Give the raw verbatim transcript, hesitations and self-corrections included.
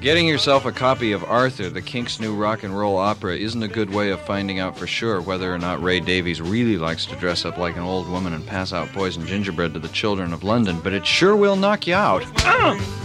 Getting yourself a copy of Arthur, the Kinks' new rock and roll opera, isn't a good way of finding out for sure whether or not Ray Davies really likes to dress up like an old woman and pass out poison gingerbread to the children of London, but it sure will knock you out.